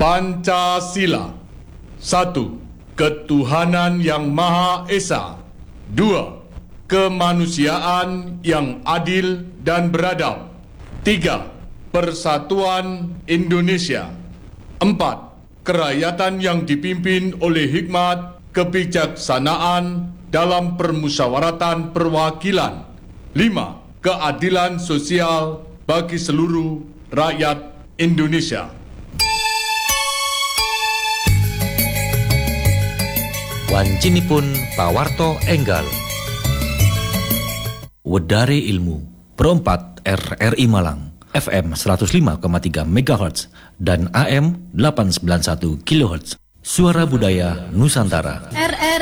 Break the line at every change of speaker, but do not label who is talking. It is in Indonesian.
Pancasila. 1. Ketuhanan yang Maha Esa. 2. Kemanusiaan yang adil dan beradab. 3. Persatuan Indonesia. 4. Kerakyatan yang dipimpin oleh hikmat, kebijaksanaan dalam permusyawaratan perwakilan. 5. Keadilan sosial bagi seluruh rakyat Indonesia.
Wancinipun pawarto enggal. Wedari Ilmu Pro 4 RRI Malang FM 105,3 MHz dan AM 891 kHz. Suara Budaya Nusantara.
RRI